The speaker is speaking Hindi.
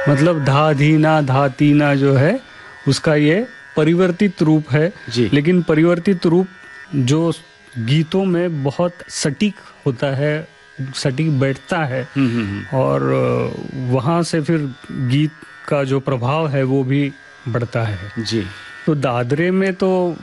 मतलब धा धीना धा तीना जो है उसका ये परिवर्तित रूप है जी। लेकिन परिवर्तित रूप जो गीतों में बहुत सटीक होता है, सटीक बैठता है और वहाँ से फिर गीत का जो प्रभाव है वो भी बढ़ता है जी। तो दादरे में तो